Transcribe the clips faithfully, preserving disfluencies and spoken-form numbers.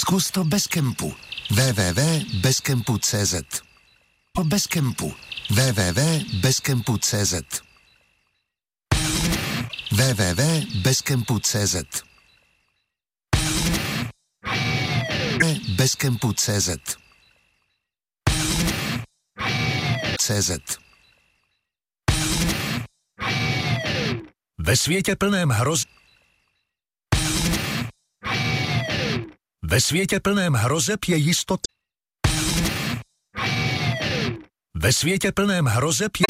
Zkus to bez kempu. w w w tečka bezkempu tečka cé zet. O Bezkempu. w w w tečka bezkempu tečka cé zet. w w w tečka bezkempu tečka cé zet. Bezkempu tečka cé zet. cé zet. Ve světě plném hroz... Ve světě plném hrozeb je jistot... Ve světě plném hrozeb je...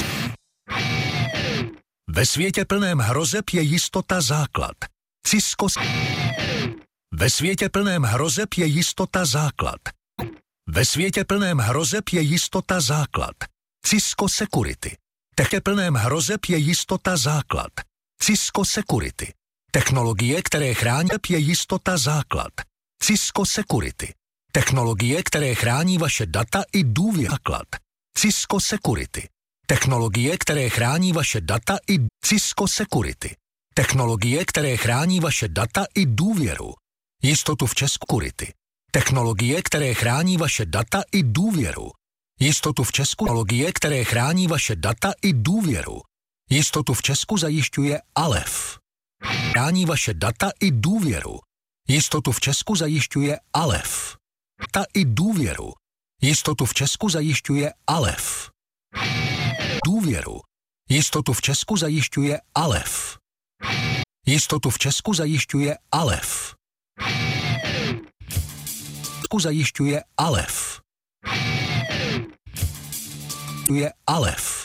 Ve světě plném hrozeb je jistota základ. Cisco... Ve světě plném hrozeb je jistota základ. Ve světě plném hrozeb je jistota základ. Cisco Security. Technologie plném hrozeb je jistota základ. Cisco Security. Technologie, které chrání, je jistota základ. Cisco Security. Technologie, které chrání vaše data i důvěru. Základ. Cisco Security. Technologie, které chrání vaše data i Cisco Security. Technologie, které chrání vaše data i důvěru. Jistotu v Česku. Security. Technologie, které chrání vaše data i důvěru. Jistotu v Česku. Technologie, které chrání vaše data i důvěru. Jistotu v Česku zajišťuje Alef. Chrání vaše data i důvěru. Jistotu v Česku zajišťuje Alef. Data i důvěru. Jistotu v Česku zajišťuje Alef. Důvěru. Jistotu v Česku zajišťuje Alef. Jistotu v Česku zajišťuje Alef. Česku zajišťuje Alef. Je Alef.